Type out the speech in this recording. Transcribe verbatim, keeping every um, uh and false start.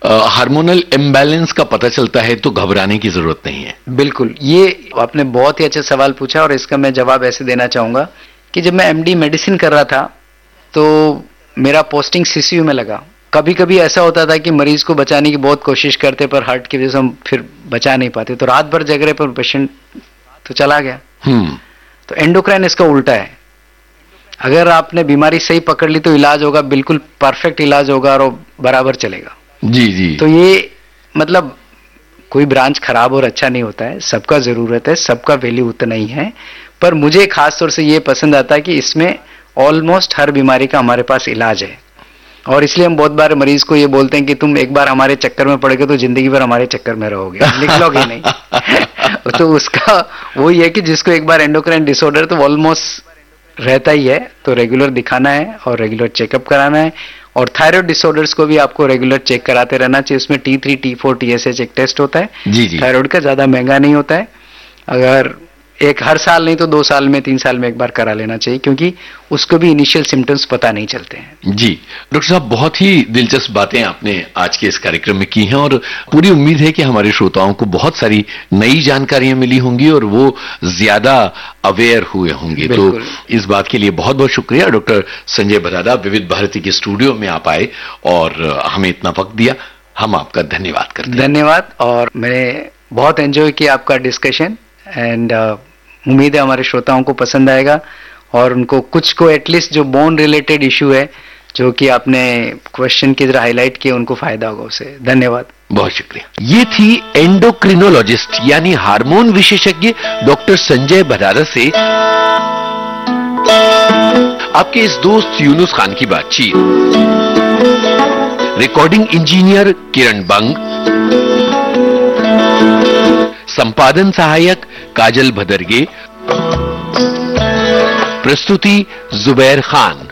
Hormonal imbalance का पता चलता है तो घबराने की जरूरत नहीं है। बिल्कुल, ये आपने बहुत ही अच्छा सवाल पूछा और इसका मैं जवाब ऐसे देना चाहूंगा कि जब मैं एमडी मेडिसिन कर रहा था तो मेरा पोस्टिंग सीसीयू में लगा। कभी कभी ऐसा होता था कि मरीज को बचाने की बहुत कोशिश करते पर हार्ट की वजह से हम फिर बचा नहीं पाते, तो रात भर जग रहे पर पेशेंट तो चला गया। हम्म तो एंडोक्राइन इसका उल्टा है। अगर आपने बीमारी सही पकड़ ली तो इलाज होगा, बिल्कुल परफेक्ट इलाज होगा और बराबर चलेगा। जी जी। तो ये मतलब कोई ब्रांच खराब और अच्छा नहीं होता है, सबका जरूरत है, सबका वैल्यू उतना ही है। पर मुझे खास तौर से ये पसंद आता है कि इसमें ऑलमोस्ट हर बीमारी का हमारे पास इलाज है और इसलिए हम बहुत बार मरीज को ये बोलते हैं कि तुम एक बार हमारे चक्कर में पड़ गए तो जिंदगी भर हमारे चक्कर में रहोगे, निकलोगे नहीं। तो उसका वही है कि जिसको एक बार एंडोक्राइन डिसऑर्डर तो ऑलमोस्ट रहता ही है, तो रेगुलर दिखाना है और रेगुलर चेकअप कराना है। और थायराइड डिसऑर्डर्स को भी आपको रेगुलर चेक कराते रहना चाहिए। उसमें T three T four T S H एक टेस्ट होता है जी जी। थायराइड का, ज्यादा महंगा नहीं होता है। अगर एक हर साल नहीं तो दो साल में तीन साल में एक बार करा लेना चाहिए, क्योंकि उसको भी इनिशियल सिम्टम्स पता नहीं चलते हैं। जी डॉक्टर साहब, बहुत ही दिलचस्प बातें आपने आज के इस कार्यक्रम में की हैं और पूरी उम्मीद है कि हमारे श्रोताओं को बहुत सारी नई जानकारियां मिली होंगी और वो ज्यादा अवेयर हुए होंगे। तो इस बात के लिए बहुत बहुत शुक्रिया डॉक्टर संजय भदादा, विविध भारती के स्टूडियो में आप आए और हमें इतना वक्त दिया। हम आपका धन्यवाद करते हैं। धन्यवाद। और मैंने बहुत एंजॉय किया आपका डिस्कशन एंड उम्मीद है हमारे श्रोताओं को पसंद आएगा और उनको कुछ को एटलीस्ट जो बोन रिलेटेड इश्यू है जो कि आपने क्वेश्चन की तरह हाईलाइट किया उनको फायदा होगा उससे। धन्यवाद। बहुत शुक्रिया। ये थी एंडोक्रिनोलॉजिस्ट यानी हार्मोन विशेषज्ञ डॉक्टर संजय भदादा से आपके इस दोस्त यूनुस खान की बातचीत। रिकॉर्डिंग इंजीनियर किरण बंग, संपादन सहायक काजल भदरगे, प्रस्तुति जुबैर खान।